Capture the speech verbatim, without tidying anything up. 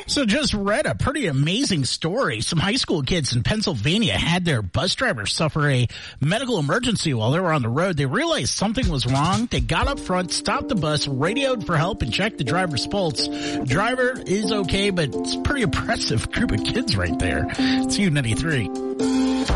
So just read a pretty amazing story. Some high school kids in Pennsylvania had their bus driver suffer a medical emergency while they were on the road. They realized something was wrong. They got up front, stopped the bus, radioed for help, and checked the driver's pulse. Driver is okay, but it's a pretty impressive group of kids right there. It's U ninety-three.